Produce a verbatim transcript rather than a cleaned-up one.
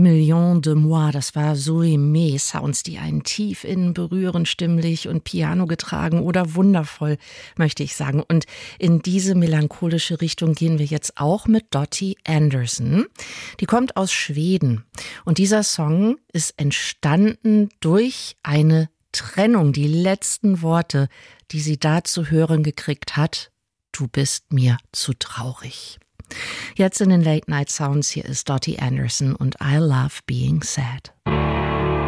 Million de Moi, das war Zoé May, Sounds, die einen tief innen berühren, stimmlich und Piano getragen oder wundervoll, möchte ich sagen. Und in diese melancholische Richtung gehen wir jetzt auch mit Dottie Anderson. Die kommt aus Schweden und dieser Song ist entstanden durch eine Trennung, die letzten Worte, die sie da zu hören gekriegt hat: Du bist mir zu traurig. Jetzt in den Late Night Sounds, hier ist Dottie Anderson und I Love Being Sad.